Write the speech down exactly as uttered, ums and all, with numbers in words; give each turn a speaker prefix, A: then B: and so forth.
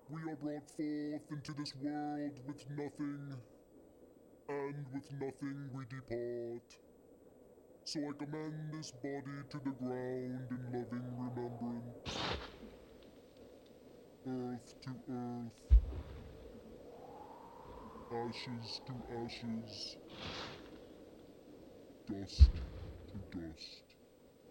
A: We are brought forth into this world with nothing, and with nothing we depart. So I commend this body to the ground in loving remembrance. Earth to earth, ashes to ashes, dust to dust.